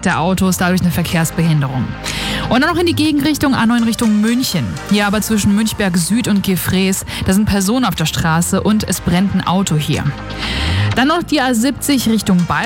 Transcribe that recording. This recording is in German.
der Autos, dadurch eine Verkehrsbehinderung. Und dann noch in die Gegenrichtung A9 Richtung München. Hier aber zwischen Münchberg Süd und Gefrees, da sind Personen auf der Straße und es brennt ein Auto hier. Dann noch die A70 Richtung Bayern.